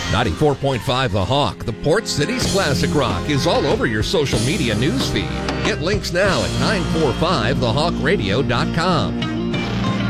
94.5 The Hawk, the Port City's classic rock, is all over your social media newsfeed. Get links now at 945thehawkradio.com.